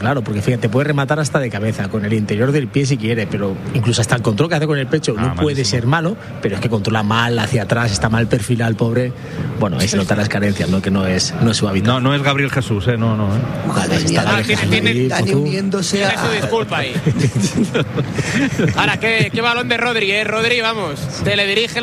Claro, porque fíjate, puede rematar hasta de cabeza, con el interior del pie si quiere, pero incluso hasta el control que hace con el pecho no puede ser malo, pero es que controla mal hacia atrás, está mal perfilado el pobre. Bueno, ahí se notan las carencias, ¿no? Que no es su hábitat. No es Gabriel Jesús, no. Ojalá tiene uniéndose a su disculpa ahí. Ahora, qué balón de Rodri, Rodri, vamos, te le dirige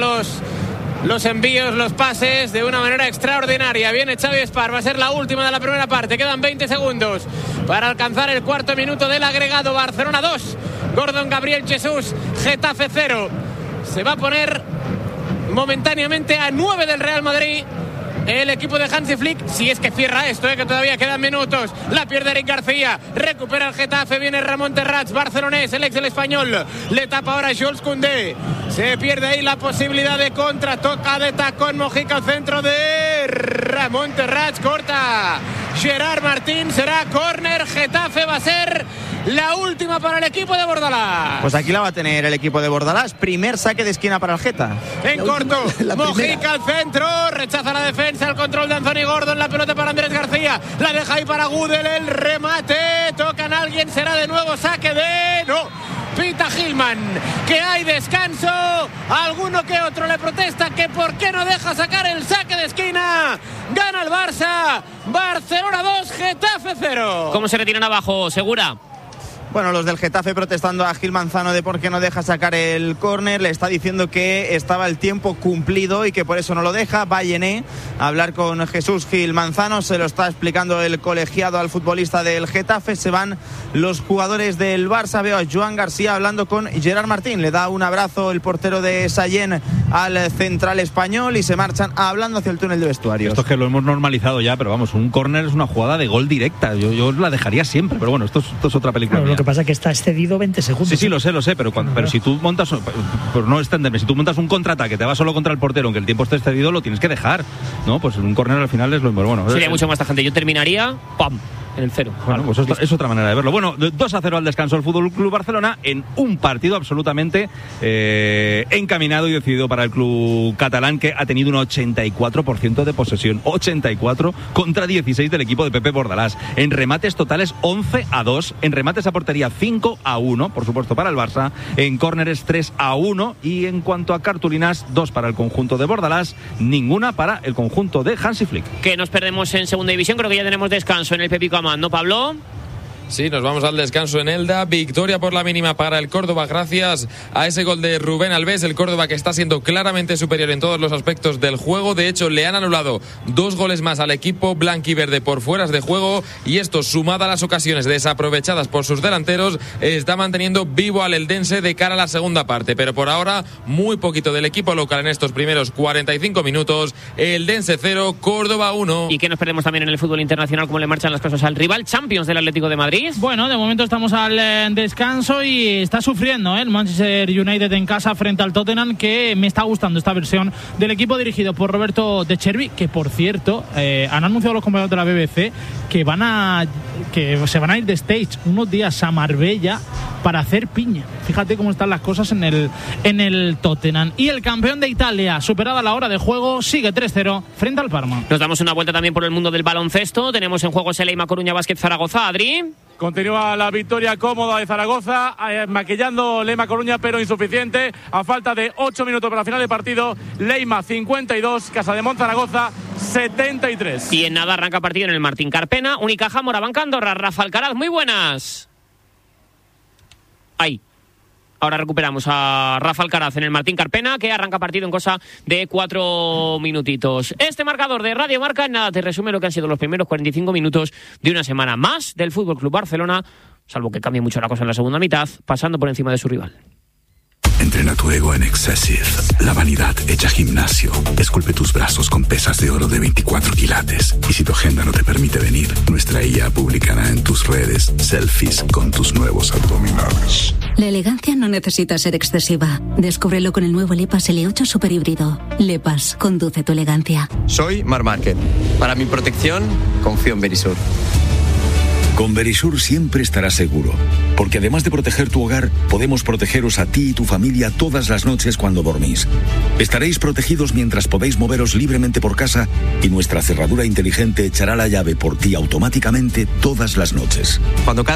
los envíos, los pases de una manera extraordinaria. Viene Xavi Espar, va a ser la última de la primera parte. Quedan 20 segundos para alcanzar el cuarto minuto del agregado. Barcelona 2, Gordon Gabriel Jesús, Getafe 0. Se va a poner momentáneamente a 9 del Real Madrid el equipo de Hansi Flick, si es que cierra esto, que todavía quedan minutos. La pierde Eric García, recupera el Getafe, viene Ramón Terrats, barcelonés, el ex del Español, le tapa ahora Jules Koundé, se pierde ahí la posibilidad de contra, toca de tacón Mojica al centro de Ramón Terrats, corta Gerard Martín, será córner. Getafe va a ser la última para el equipo de Bordalás. Pues aquí la va a tener el equipo de Bordalás. Primer saque de esquina para el Geta. En corto, Mojica al centro, rechaza la defensa, el control de Anthony Gordon, la pelota para Andrés García, la deja ahí para Gudel, el remate, tocan a alguien, será de nuevo saque de... no, pita Gilman, que hay descanso, alguno que otro le protesta que por qué no deja sacar el saque de esquina. Gana el Barça, Barcelona 2, Getafe 0. ¿Cómo se retiran abajo, Segura? Bueno, los del Getafe protestando a Gil Manzano de por qué no deja sacar el córner. Le está diciendo que estaba el tiempo cumplido y que por eso no lo deja. Va Yené a hablar con Jesús Gil Manzano. Se lo está explicando el colegiado al futbolista del Getafe. Se van los jugadores del Barça. Veo a Joan García hablando con Gerard Martín. Le da un abrazo el portero de Sallent al central español y se marchan hablando hacia el túnel de vestuarios. Esto es que lo hemos normalizado ya, pero vamos, un córner es una jugada de gol directa. Yo la dejaría siempre, pero bueno, esto es otra película. Lo que pasa es que está excedido 20 segundos. Sí, lo sé, pero si tú montas, por no extenderme, si tú montas un contraataque, te vas solo contra el portero, aunque el tiempo esté excedido, lo tienes que dejar, ¿no? Pues un córner al final es lo bueno. Sería mucho más tajante. Yo terminaría, ¡pam!, en el 0. Bueno, pues es otra manera de verlo. Bueno, 2-0 al descanso el Fútbol Club Barcelona en un partido absolutamente encaminado y decidido para el club catalán, que ha tenido un 84% de posesión, 84 contra 16 del equipo de Pepe Bordalás. En remates totales 11-2, en remates a portería 5-1, por supuesto para el Barça, en córneres 3-1 y en cuanto a cartulinas 2 para el conjunto de Bordalás, ninguna para el conjunto de Hansi Flick. Que nos perdemos en segunda división, creo que ya tenemos descanso en el Pepico Amán, ¿no, Pablo? Sí, nos vamos al descanso en Elda. Victoria por la mínima para el Córdoba gracias a ese gol de Rubén Alves. El Córdoba que está siendo claramente superior en todos los aspectos del juego. De hecho, le han anulado 2 goles más al equipo blanquiverde por fueras de juego. Y esto, sumado a las ocasiones desaprovechadas por sus delanteros, está manteniendo vivo al eldense de cara a la segunda parte. Pero por ahora, muy poquito del equipo local en estos primeros 45 minutos. Eldense 0, Córdoba 1. ¿Y qué nos perdemos también en el fútbol internacional? ¿Cómo le marchan las cosas al rival Champions del Atlético de Madrid? Bueno, de momento estamos al descanso y está sufriendo el Manchester United en casa frente al Tottenham, que me está gustando esta versión del equipo dirigido por Roberto De Zerbi, que por cierto han anunciado los compañeros de la BBC que se van a ir de stage unos días a Marbella para hacer piña. Fíjate cómo están las cosas en el Tottenham. Y el campeón de Italia, superada la hora de juego, sigue 3-0 frente al Parma. Nos damos una vuelta también por el mundo del baloncesto. Tenemos en juego Leima Coruña Básquet Zaragoza. Adri. Continúa la victoria cómoda de Zaragoza, maquillando Leima Coruña, pero insuficiente. A falta de 8 minutos para la final de partido, Leima 52, Casademont Zaragoza 73. Y en nada arranca partido en el Martín Carpena. Unicaja Morabanca Andorra. Rafa Alcaraz, muy buenas. Ahí. Ahora recuperamos a Rafa Alcaraz en el Martín Carpena, que arranca partido en cosa de 4 minutitos. Este marcador de Radio Marca, en nada te resume lo que han sido los primeros 45 minutos de una semana más del Fútbol Club Barcelona, salvo que cambie mucho la cosa en la segunda mitad, pasando por encima de su rival. Entrena tu ego en Excessive, la vanidad hecha gimnasio. Esculpe tus brazos con pesas de oro de 24 quilates. Y si tu agenda no te permite venir, nuestra IA publicará en tus redes selfies con tus nuevos abdominales. La elegancia no necesita ser excesiva. Descúbrelo con el nuevo Lepas L8 Super Híbrido. Lepas, conduce tu elegancia. Soy Marc Márquez. Para mi protección, confío en Berisur. Con Verisur siempre estarás seguro, porque además de proteger tu hogar, podemos protegeros a ti y tu familia todas las noches cuando dormís. Estaréis protegidos mientras podéis moveros libremente por casa y nuestra cerradura inteligente echará la llave por ti automáticamente todas las noches. Cuando